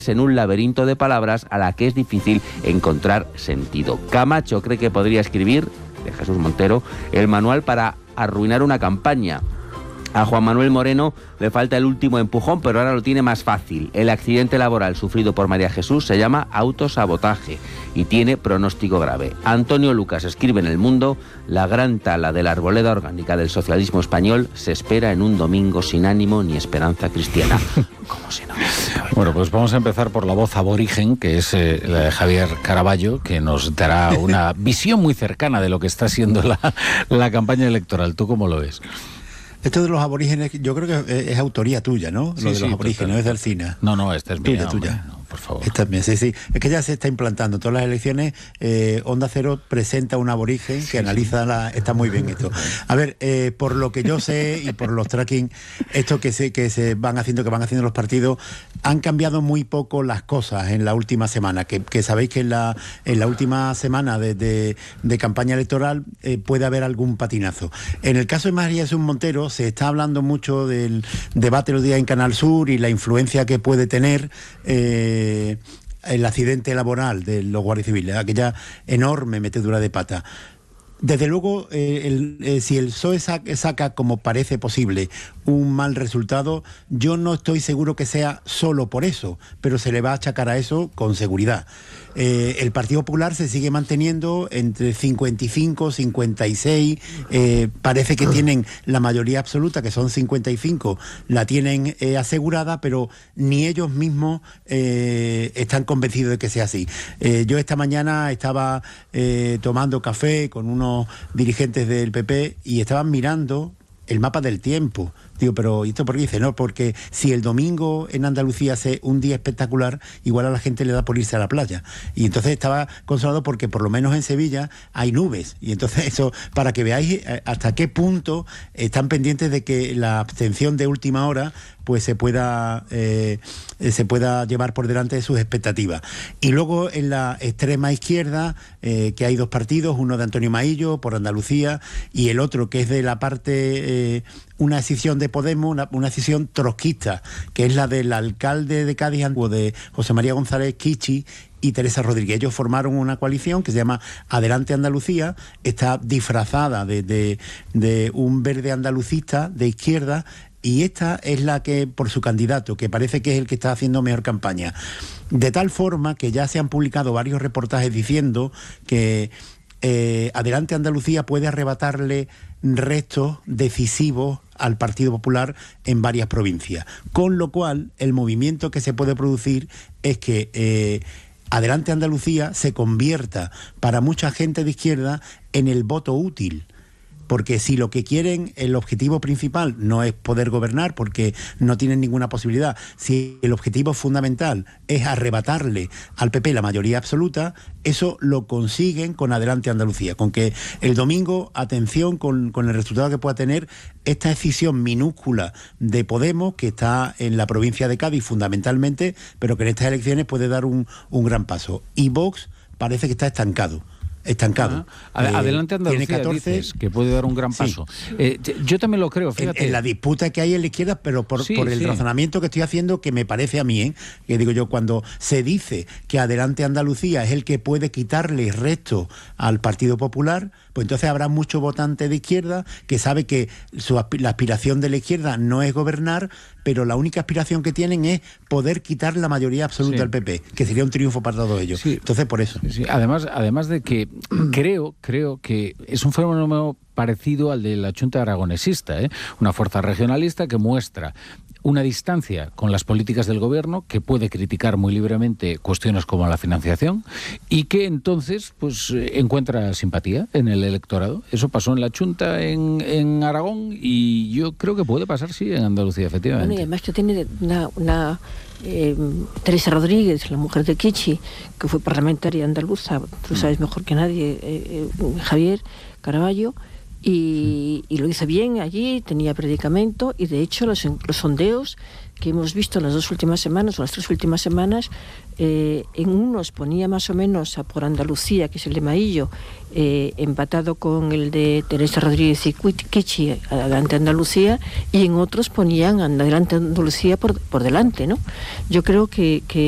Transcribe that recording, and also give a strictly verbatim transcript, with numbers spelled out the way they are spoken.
en un laberinto de palabras a la que es difícil encontrar sentido. Camacho cree que podría escribir, de Jesús Montero, el manual para arruinar una campaña. A Juan Manuel Moreno le falta el último empujón, pero ahora lo tiene más fácil. El accidente laboral sufrido por María Jesús se llama autosabotaje y tiene pronóstico grave. Antonio Lucas escribe en El Mundo: la gran tala de la arboleda orgánica del socialismo español se espera en un domingo sin ánimo ni esperanza cristiana. Como si no. Bueno, pues vamos a empezar por la voz aborigen, que es eh, la de Javier Caraballo, que nos dará una visión muy cercana de lo que está siendo la, la campaña electoral. ¿Tú cómo lo ves? Esto de los aborígenes, yo creo que es autoría tuya, ¿no? Sí, Lo de sí, los aborígenes, es de Alsina. No, no, esta es tuya, mía, tuya. Hombre, no, por favor. Esta es mía, sí, sí. Es que ya se está implantando. Todas las elecciones, eh, Onda Cero presenta un aborigen que sí, analiza sí. la... Está muy bien esto. A ver, eh, por lo que yo sé y por los tracking, esto que se, que se van haciendo, que van haciendo los partidos, han cambiado muy poco las cosas en la última semana. Que, que sabéis que en la, en la última semana de, de, de campaña electoral eh, puede haber algún patinazo. En el caso de María Jesús Montero, se está hablando mucho del debate los días en Canal Sur y la influencia que puede tener eh, el accidente laboral de los guardias civiles, aquella enorme metedura de pata. Desde luego, eh, el, eh, si el P S O E saca, saca, como parece posible, un mal resultado, yo no estoy seguro que sea solo por eso, pero se le va a achacar a eso con seguridad. Eh, el Partido Popular se sigue manteniendo entre cincuenta y cinco, cincuenta y seis, eh, parece que tienen la mayoría absoluta, que son cincuenta y cinco, la tienen eh, asegurada, pero ni ellos mismos eh, están convencidos de que sea así. Eh, yo esta mañana estaba eh, tomando café con unos dirigentes del P P y estaban mirando el mapa del tiempo. Digo, pero ¿y esto por qué? Dice, no, porque si el domingo en Andalucía hace un día espectacular, igual a la gente le da por irse a la playa. Y entonces estaba consolado porque por lo menos en Sevilla hay nubes. Y entonces eso, para que veáis hasta qué punto están pendientes de que la abstención de última hora pues se pueda eh, se pueda llevar por delante de sus expectativas. Y luego en la extrema izquierda, eh, que hay dos partidos, uno de Antonio Maillo por Andalucía y el otro que es de la parte, eh, una decisión de Podemos, una, una decisión trotskista, que es la del alcalde de Cádiz, de José María González Kichi y Teresa Rodríguez. Ellos formaron una coalición que se llama Adelante Andalucía, está disfrazada de, de, de un verde andalucista de izquierda, y esta es la que, por su candidato, que parece que es el que está haciendo mejor campaña. De tal forma que ya se han publicado varios reportajes diciendo que eh, Adelante Andalucía puede arrebatarle restos decisivos al Partido Popular en varias provincias. Con lo cual, el movimiento que se puede producir es que eh, Adelante Andalucía se convierta para mucha gente de izquierda en el voto útil. Porque si lo que quieren, el objetivo principal no es poder gobernar, porque no tienen ninguna posibilidad, si el objetivo fundamental es arrebatarle al P P la mayoría absoluta, eso lo consiguen con Adelante Andalucía, con que el domingo, atención con, con el resultado que pueda tener esta decisión minúscula de Podemos, que está en la provincia de Cádiz fundamentalmente, pero que en estas elecciones puede dar un, un gran paso. Y Vox parece que está estancado. estancado. Ah, eh, adelante Andalucía, tiene catorce, dices, que puede dar un gran paso. Sí. Eh, yo también lo creo, fíjate. En, en la disputa que hay en la izquierda, pero por, sí, por el sí. razonamiento que estoy haciendo, que me parece a mí, ¿eh? que digo yo, cuando se dice que Adelante Andalucía es el que puede quitarle resto al Partido Popular, pues entonces habrá mucho votante de izquierda que sabe que su, la aspiración de la izquierda no es gobernar, pero la única aspiración que tienen es poder quitar la mayoría absoluta sí. al P P, que sería un triunfo para todos ellos. Sí. Entonces, por eso. Sí. Además, además de que creo, creo que es un fenómeno parecido al de la Chunta Aragonesista, ¿eh? Una fuerza regionalista que muestra una distancia con las políticas del gobierno, que puede criticar muy libremente cuestiones como la financiación y que entonces pues encuentra simpatía en el electorado. Eso pasó en la Chunta en, en Aragón y yo creo que puede pasar, sí, en Andalucía, efectivamente. Bueno, y además que tiene una... una... Eh, Teresa Rodríguez, la mujer de Kichi, que fue parlamentaria andaluza, tú sabes mejor que nadie, eh, eh, Javier Caraballo, y, y lo hizo bien allí, tenía predicamento, y de hecho los, los sondeos que hemos visto en las dos últimas semanas, o las tres últimas semanas, eh, en unos ponía más o menos a por Andalucía, que es el de Maillo, eh, empatado con el de Teresa Rodríguez y Kichi, Adelante Andalucía, y en otros ponían Adelante Andalucía por, por delante, ¿no? Yo creo que, que